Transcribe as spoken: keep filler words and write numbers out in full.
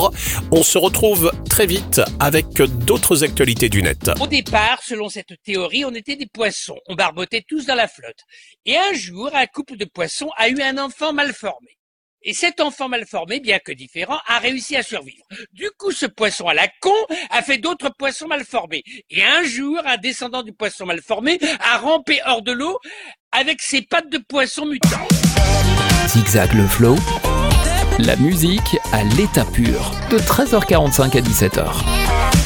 heures. On se retrouve très vite avec d'autres actualités du net. Au départ, selon cette théorie, on était des poissons. On barbotait tous dans la flotte. Et un jour, un couple de poissons a eu un enfant mal formé. Et cet enfant mal formé, bien que différent, a réussi à survivre. Du coup, ce poisson à la con a fait d'autres poissons mal formés. Et un jour, un descendant du poisson mal formé a rampé hors de l'eau avec ses pattes de poisson mutant. Zigzag le flow, la musique à l'état pur, de treize heures quarante-cinq à dix-sept heures.